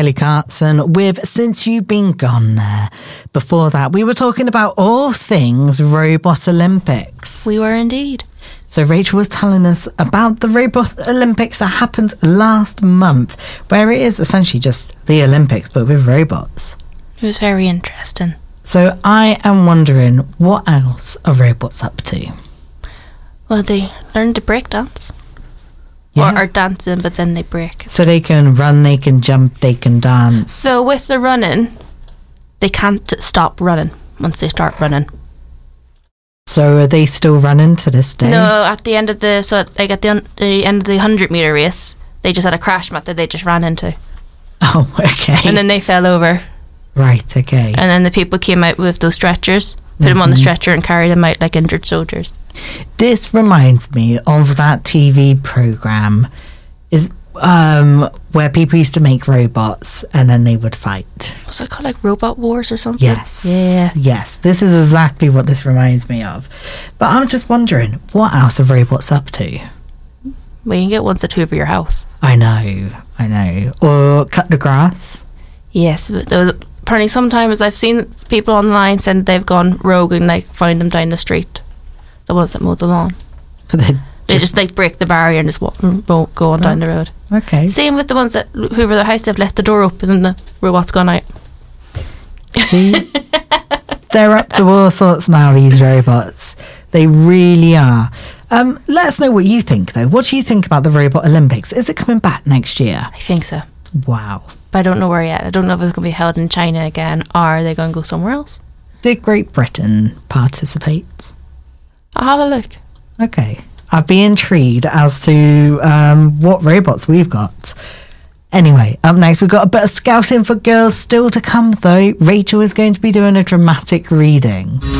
Kelly Clarkson with Since You've Been Gone there. Before that, we were talking about all things Robot Olympics. We were indeed. So Rachel was telling us about the Robot Olympics that happened last month, where it is essentially just the Olympics, but with robots. It was very interesting. So I am wondering, what else are robots up to? Well, they learned to break dance. Yeah. Or are dancing, but then they break. So they can run, they can jump, they can dance. So with the running, they can't stop running once they start running. So are they still running to this day? No, at the end of the end of the 100-meter race, they just had a crash mat that they just ran into. Oh, okay. And then they fell over. Right, okay. And then the people came out with those stretchers, put them on the stretcher and carried them out like injured soldiers. This reminds me of that TV program where people used to make robots and then they would fight. Was it called like Robot Wars or something? Yes. Yeah. Yes, this is exactly what this reminds me of. But I'm just wondering, what else are robots up to? Well, you can get ones that hoover your house. I know. Or cut the grass. Yes, but apparently sometimes I've seen people online saying they've gone rogue and like find them down the street. The ones that mow the lawn. They just like break the barrier and just go on down the road. Okay. Same with the ones that hoover their house, they've left the door open and the robot's gone out. See? They're up to all sorts now, these robots. They really are. Let us know what you think, though. What do you think about the Robot Olympics? Is it coming back next year? I think so. Wow. But I don't know where yet. I don't know if it's going to be held in China again or are they going to go somewhere else? Did Great Britain participate? I'll have a look. Okay. I'd be intrigued as to what robots we've got. Anyway, up next we've got a bit of Scouting for Girls still to come, though. Rachel is going to be doing a dramatic reading.